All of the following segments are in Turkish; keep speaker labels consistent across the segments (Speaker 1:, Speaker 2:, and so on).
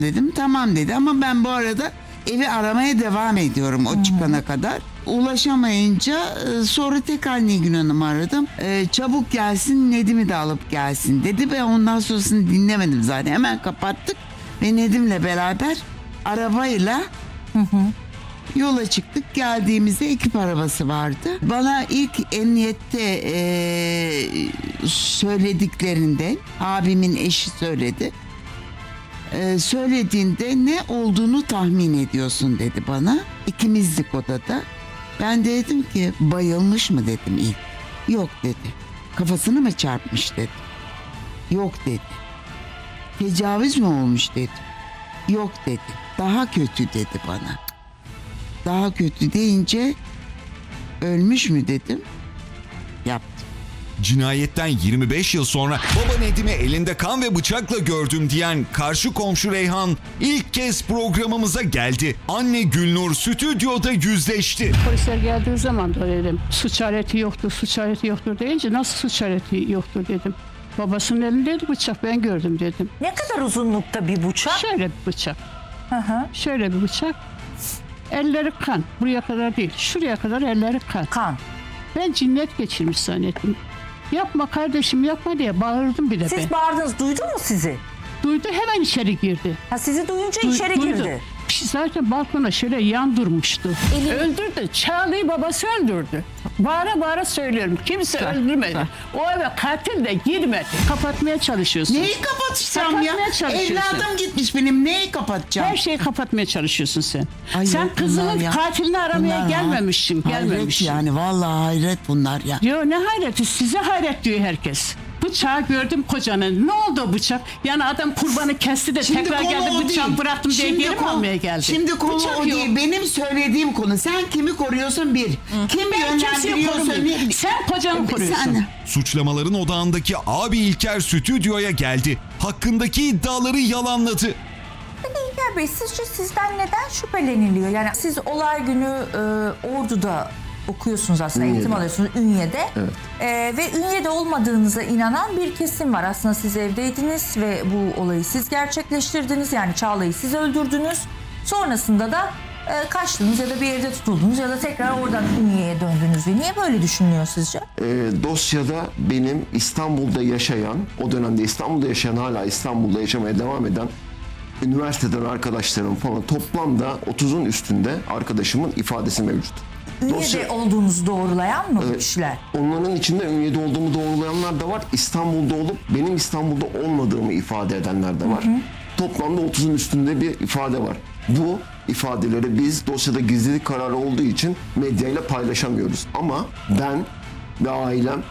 Speaker 1: Dedim tamam dedi ama ben bu arada evi aramaya devam ediyorum o çıkana kadar. Ulaşamayınca sonra tekrar Nilgün Hanım'ı aradım. Çabuk gelsin, Nedim'i de alıp gelsin dedi ve ondan sonrasını dinlemedim zaten. Hemen kapattık ve Nedim'le beraber arabayla yola çıktık. Geldiğimizde ekip arabası vardı. Bana ilk emniyette söylediklerinde abimin eşi söyledi. Söylediğinde ne olduğunu tahmin ediyorsun dedi bana. İkimizdik odada. Ben de dedim ki bayılmış mı dedim ilk. Yok dedi. Kafasını mı çarpmış dedi. Yok dedi. Tecavüz mü olmuş dedi. Yok dedi. Daha kötü dedi bana. Daha kötü deyince ölmüş mü dedim. Yaptım.
Speaker 2: Cinayetten 25 yıl sonra baba Nedim'i elinde kan ve bıçakla gördüm diyen karşı komşu Reyhan ilk kez programımıza geldi. Anne Gülnur stüdyoda yüzleşti.
Speaker 3: Polisler geldiği zaman da dedim suç aleti yoktur, suç aleti yoktur deyince nasıl suç aleti yoktur dedim. Babasının elindeydi bıçak, ben gördüm dedim.
Speaker 4: Ne kadar uzunlukta bir bıçak?
Speaker 3: Şöyle bir bıçak. Şöyle bir bıçak. Elleri kan. Buraya kadar değil. Şuraya kadar elleri kan.
Speaker 4: Kan.
Speaker 3: Ben cinnet geçirmiş zannettim. Yapma kardeşim yapma diye bağırdım bile ben.
Speaker 4: Siz bağırdınız, duydu mu sizi?
Speaker 3: Duydu hemen içeri girdi.
Speaker 4: Ha, sizi duyunca
Speaker 3: Du-
Speaker 4: içeri
Speaker 3: duydu.
Speaker 4: girdi.
Speaker 3: Zaten balkona şöyle yan durmuştu. Öldürdü. Çağla'yı babası öldürdü. Bağıra bağıra söylüyorum. Kimse öldürmedi. O eve katil de girmedi. Kapatmaya çalışıyorsun.
Speaker 1: Neyi kapatacağım ya?
Speaker 3: Kapatmaya çalışıyorsun.
Speaker 1: Evladım gitmiş benim. Neyi kapatacağım?
Speaker 3: Her şeyi kapatmaya çalışıyorsun sen.
Speaker 1: Ay
Speaker 3: Sen
Speaker 1: yok
Speaker 3: kızının
Speaker 1: bunlar ya.
Speaker 3: katilini aramaya
Speaker 1: Bunlar
Speaker 3: gelmemişsin.
Speaker 1: Hayret yani vallahi hayret bunlar ya.
Speaker 3: Diyor ne hayreti? Size hayret diyor herkes. Bıçağı gördüm kocanın. Ne oldu o bıçak? Yani adam kurbanı kesti de tekrar
Speaker 1: konu
Speaker 3: geldi
Speaker 1: o
Speaker 3: bıçağı
Speaker 1: değil.
Speaker 3: bıraktım diye geri mi almaya geldi?
Speaker 1: Şimdi konu
Speaker 3: Bıçak
Speaker 1: o
Speaker 3: yok.
Speaker 1: değil. Benim söylediğim konu. Sen kimi koruyorsun bir. Kim
Speaker 3: Ben kimseyi
Speaker 1: yönlendiriyorsun
Speaker 3: korumuyorum.
Speaker 1: ne?
Speaker 3: Sen kocanı koruyorsun.
Speaker 1: Sen,
Speaker 2: Suçlamaların odağındaki abi İlker stüdyoya geldi. Hakkındaki iddiaları yalanladı.
Speaker 4: İlker Bey, sizce sizden neden şüpheleniliyor? Yani siz olay günü Ordu'da okuyorsunuz aslında, eğitim alıyorsunuz Ünye'de.
Speaker 5: Evet.
Speaker 4: Ve Ünye'de olmadığınıza inanan bir kesim var. Aslında siz evdeydiniz ve bu olayı siz gerçekleştirdiniz. Yani Çağla'yı siz öldürdünüz. Sonrasında da kaçtınız ya da bir evde tutuldunuz ya da tekrar oradan Ünye'ye döndünüz. Ve niye böyle düşünüyor sizce?
Speaker 5: Dosyada benim İstanbul'da yaşayan, o dönemde İstanbul'da yaşayan, hala İstanbul'da yaşamaya devam eden üniversiteden arkadaşlarım falan toplamda 30'un üstünde arkadaşımın ifadesi mevcut.
Speaker 4: Ünye'de olduğunuzu doğrulayan mı bu kişiler?
Speaker 5: Onların içinde Ünye'de olduğumu doğrulayanlar da var. İstanbul'da olup benim İstanbul'da olmadığımı ifade edenler de var. Toplamda 30'un üstünde bir ifade var. Bu ifadeleri biz dosyada gizlilik kararı olduğu için medyayla paylaşamıyoruz. Ama ben ve ailem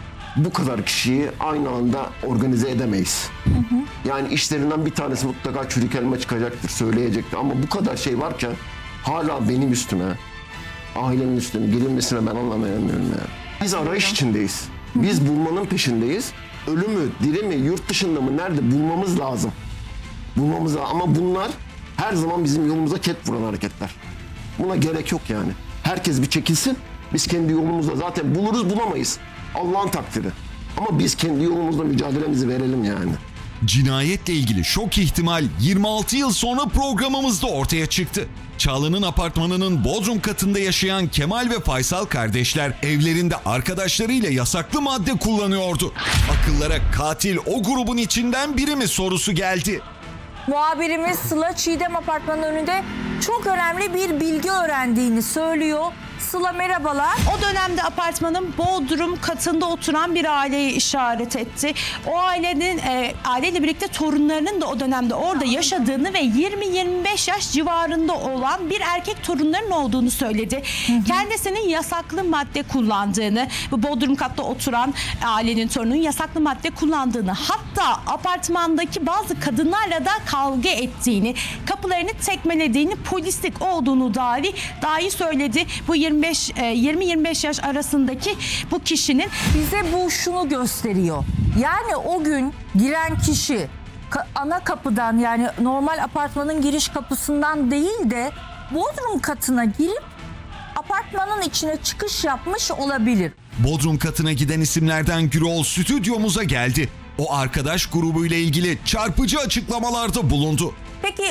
Speaker 5: bu kadar kişiyi aynı anda organize edemeyiz. Yani işlerinden bir tanesi mutlaka çürük elma çıkacaktır, söyleyecektir. Ama bu kadar şey varken hala benim üstüme, ailemin üstüne gelinmesine ben anlamayamıyorum ya. Biz arayış içindeyiz. Biz bulmanın peşindeyiz. Ölümü, diri mi, yurt dışında mı, nerede bulmamız lazım. Bulmamız lazım. Ama bunlar her zaman bizim yolumuza ket vuran hareketler. Buna gerek yok yani. Herkes bir çekilsin. Biz kendi yolumuzda zaten buluruz bulamayız. Allah'ın takdiri. Ama biz kendi yolumuzda mücadelemizi verelim yani.
Speaker 2: Cinayetle ilgili şok ihtimal 26 yıl sonra programımızda ortaya çıktı. Çağla'nın apartmanının bodrum katında yaşayan Kemal ve Faysal kardeşler evlerinde arkadaşlarıyla yasaklı madde kullanıyordu. Akıllara katil o grubun içinden biri mi sorusu geldi.
Speaker 4: Muhabirimiz Sıla Çiğdem Apartmanı'nın önünde çok önemli bir bilgi öğrendiğini söylüyor. Sıla merhabalar.
Speaker 6: O dönemde apartmanın bodrum katında oturan bir aileyi işaret etti. O aileyle birlikte torunlarının da o dönemde orada yaşadığını ve 20-25 yaş civarında olan bir erkek torunların olduğunu söyledi. Kendisinin yasaklı madde kullandığını, bu bodrum katta oturan ailenin torununun yasaklı madde kullandığını, hatta apartmandaki bazı kadınlarla da kavga ettiğini, kapılarını tekmelediğini, polislik olduğunu dahi söyledi. Bu 20-25 yaş arasındaki bu kişinin.
Speaker 4: Bize bu şunu gösteriyor. Yani o gün giren kişi ana kapıdan, yani normal apartmanın giriş kapısından değil de bodrum katına girip apartmanın içine çıkış yapmış olabilir.
Speaker 2: Bodrum katına giden isimlerden Gürol stüdyomuza geldi. O arkadaş grubuyla ilgili çarpıcı açıklamalarda bulundu.
Speaker 4: Peki